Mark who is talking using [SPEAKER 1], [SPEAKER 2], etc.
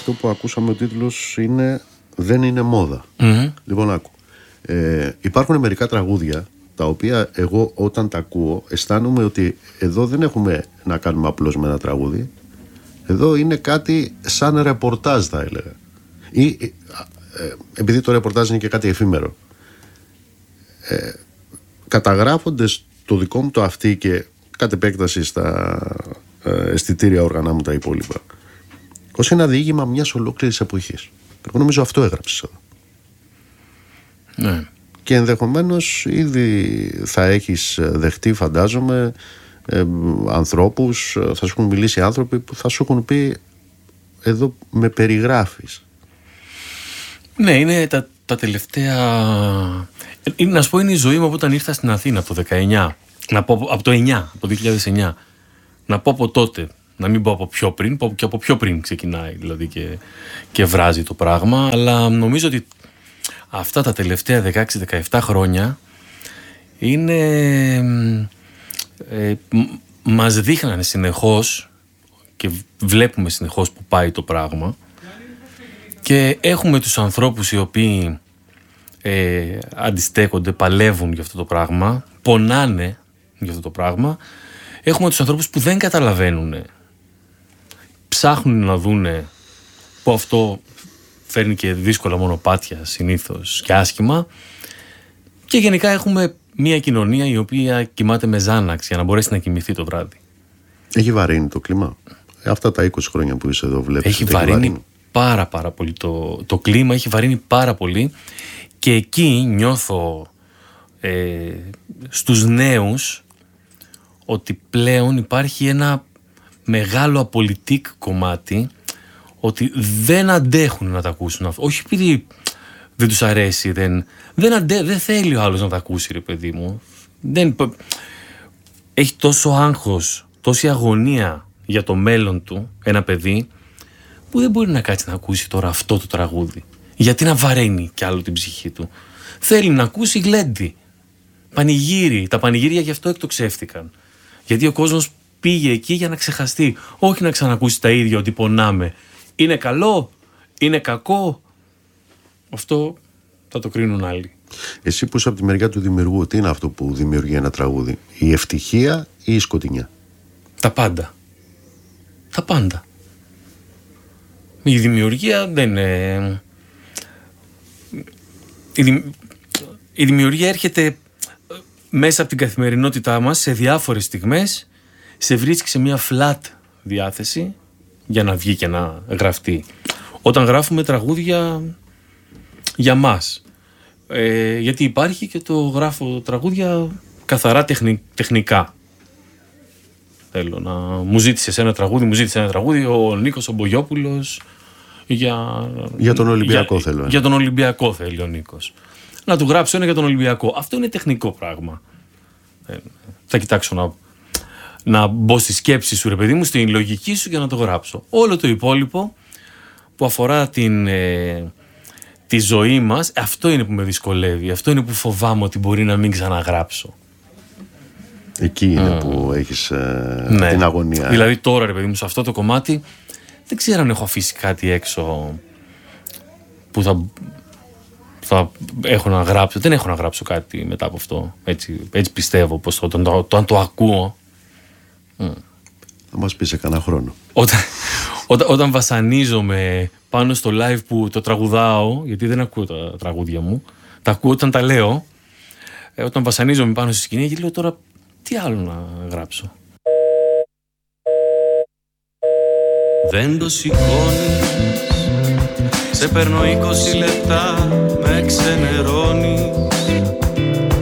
[SPEAKER 1] αυτό που ακούσαμε ο τίτλος είναι «Δεν είναι μόδα». Λοιπόν, άκου. Υπάρχουν μερικά τραγούδια τα οποία εγώ όταν τα ακούω αισθάνομαι ότι εδώ δεν έχουμε να κάνουμε απλώς με ένα τραγούδι. Εδώ είναι κάτι σαν ρεπορτάζ, θα έλεγα. Ή επειδή το ρεπορτάζ είναι και κάτι εφήμερο, καταγράφοντας το δικό μου το αυτή και κατ' επέκταση στα αισθητήρια όργανα μου τα υπόλοιπα, ως ένα διήγημα μιας ολόκληρης εποχής. Εγώ νομίζω αυτό έγραψες εδώ.
[SPEAKER 2] Ναι.
[SPEAKER 1] Και ενδεχομένως ήδη θα έχεις δεχτεί, φαντάζομαι, ανθρώπους, θα σου έχουν μιλήσει άνθρωποι που θα σου έχουν πει εδώ με περιγράφεις.
[SPEAKER 2] Ναι, είναι τα τελευταία... να σου πω, είναι η ζωή μου από όταν ήρθα στην Αθήνα από το 19. Να πω από το 9, από το 2009. Να πω από τότε, να μην πω από πιο πριν, πω και από πιο πριν ξεκινάει δηλαδή και βράζει το πράγμα. Αλλά νομίζω ότι αυτά τα τελευταία 16-17 χρόνια είναι... μας δείχνανε συνεχώς και βλέπουμε συνεχώς που πάει το πράγμα, και έχουμε τους ανθρώπους οι οποίοι αντιστέκονται, παλεύουν για αυτό το πράγμα, πονάνε για αυτό το πράγμα. Έχουμε τους ανθρώπους που δεν καταλαβαίνουν, ψάχνουν να δούνε που αυτό φέρνει και δύσκολα μονοπάτια συνήθως και άσχημα, και γενικά έχουμε μια κοινωνία η οποία κοιμάται με ζάναξη για να μπορέσει να κοιμηθεί το βράδυ.
[SPEAKER 1] Έχει βαρύνει το κλίμα. Αυτά τα 20 χρόνια που είσαι εδώ βλέπεις.
[SPEAKER 2] Έχει βαρύνει πάρα πολύ το κλίμα, έχει βαρύνει πάρα πολύ, και εκεί νιώθω στους νέους ότι πλέον υπάρχει ένα μεγάλο απολυτικ κομμάτι, ότι δεν αντέχουν να τα ακούσουν αυτό. Όχι επειδή δεν τους αρέσει, δεν θέλει ο άλλος να τα ακούσει, ρε παιδί μου. Έχει τόσο άγχος, τόση αγωνία για το μέλλον του ένα παιδί, που δεν μπορεί να κάτσει να ακούσει τώρα αυτό το τραγούδι. Γιατί να βαραίνει κι άλλο την ψυχή του. Θέλει να ακούσει γλέντι, πανηγύρι. Τα πανηγύρια γι' αυτό εκτοξεύτηκαν. Γιατί ο κόσμος πήγε εκεί για να ξεχαστεί, όχι να ξανακούσει τα ίδια, ότι πονάμε. Είναι καλό, είναι κακό, αυτό θα το κρίνουν άλλοι.
[SPEAKER 1] Εσύ που είσαι από τη μεριά του δημιουργού, τι είναι αυτό που δημιουργεί ένα τραγούδι? Η ευτυχία ή η σκοτεινιά?
[SPEAKER 2] Τα πάντα. Τα πάντα. Η δημιουργία δεν είναι... Η δημιουργία έρχεται μέσα από την καθημερινότητά μας σε διάφορες στιγμές, σε βρίσκει σε μια flat διάθεση για να βγει και να γραφτεί. Όταν γράφουμε τραγούδια για μας, γιατί υπάρχει και το γράφω τραγούδια καθαρά τεχνικά. Θέλω να μου ζήτησε ένα τραγούδι ο Νίκος ο Μπογιόπουλος για τον Ολυμπιακό. Για τον Ολυμπιακό θέλει ο Νίκος. Να του γράψω ένα για τον Ολυμπιακό. Αυτό είναι τεχνικό πράγμα. Θα κοιτάξω να μπω στη σκέψη σου, ρε παιδί μου, στην λογική σου, για να το γράψω. Όλο το υπόλοιπο που αφορά τη ζωή μας, αυτό είναι που με δυσκολεύει. Αυτό είναι που φοβάμαι ότι μπορεί να μην ξαναγράψω.
[SPEAKER 1] Εκεί είναι που έχεις την αγωνία.
[SPEAKER 2] Δηλαδή τώρα, ρε παιδί μου, σε αυτό το κομμάτι δεν ξέρω αν έχω αφήσει κάτι έξω που θα έχω να γράψω. Δεν έχω να γράψω κάτι μετά από αυτό. Έτσι πιστεύω, πως αν το ακούω.
[SPEAKER 1] Θα μας πεις σε κανένα χρόνο.
[SPEAKER 2] Όταν βασανίζομαι πάνω στο live που το τραγουδάω, γιατί δεν ακούω τα τραγούδια μου, τα ακούω όταν τα λέω, όταν βασανίζομαι πάνω στη σκηνή και λέω τώρα τι άλλο να γράψω.
[SPEAKER 3] Δεν το σηκώνεις, σε παίρνω 20 λεπτά, με ξενερώνεις.